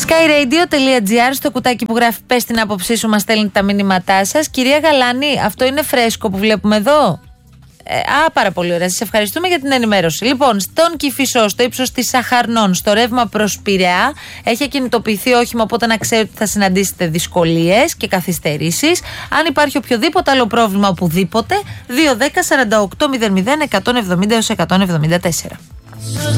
skyradio.gr, στο κουτάκι που γράφει πες την άποψή σου, μας στέλνει τα μηνύματά σας. Κυρία Γαλάνη, αυτό είναι φρέσκο που βλέπουμε εδώ? Πάρα πολύ ωραία. Σας ευχαριστούμε για την ενημέρωση. Λοιπόν, στον Κηφισό, στο ύψος της Σαχαρνών, στο ρεύμα προς Πειραιά, έχει κινητοποιηθεί όχημα, οπότε να ξέρετε ότι θα συναντήσετε δυσκολίες και καθυστερήσεις. Αν υπάρχει οποιοδήποτε άλλο πρόβλημα οπουδήποτε, 210 48 00 170 174.